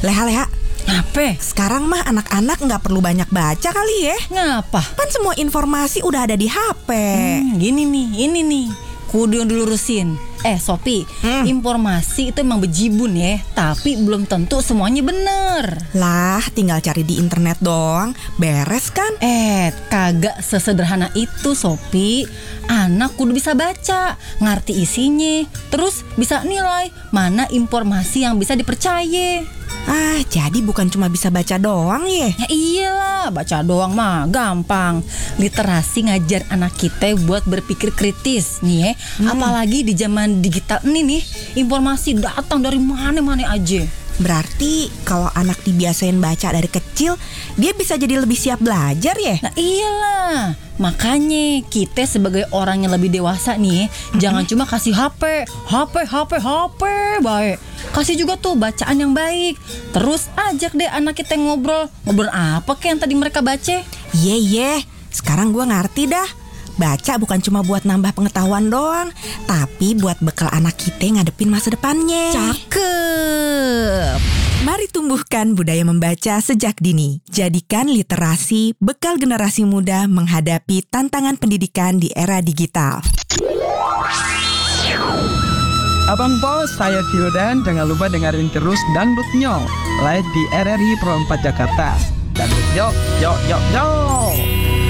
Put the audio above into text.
Leha, Ngapain? sekarang mah anak-anak nggak perlu banyak baca kali ya. Ngapa? Kan semua informasi udah ada di HP. Gini nih, ini nih. Kudu yang dilurusin. Sopi, informasi itu emang bejibun ya, tapi belum tentu semuanya bener. Lah, tinggal cari di internet doang, beres kan? Kagak sesederhana itu, Sopi. Anak kudu bisa baca, ngerti isinya, terus bisa nilai mana informasi yang bisa dipercaya. Jadi bukan cuma bisa baca doang ya? Ya iyalah, baca doang mah gampang. Literasi ngajar anak kita buat berpikir kritis nih ya. Apalagi di zaman digital ini nih, informasi datang dari mana-mana aja. Berarti kalau anak dibiasain baca dari kecil, dia bisa jadi lebih siap belajar ya? Nah iyalah, makanya kita sebagai orang yang lebih dewasa nih, jangan cuma kasih HP baik. Kasih juga tuh bacaan yang baik. Terus ajak deh anak kita ngobrol. Ngobrol apa kayak yang tadi mereka baca? Iya, sekarang gue ngerti dah. Baca bukan cuma buat nambah pengetahuan doang, tapi buat bekal anak kita ngadepin masa depannya. Cakep. Mari tumbuhkan budaya membaca sejak dini. Jadikan literasi bekal generasi muda menghadapi tantangan pendidikan di era digital. Abang Bos, saya Vildan. Jangan lupa dengerin terus Dangdut Nyong live di RRI Pro 4 Jakarta. Dangdut Nyong, yo.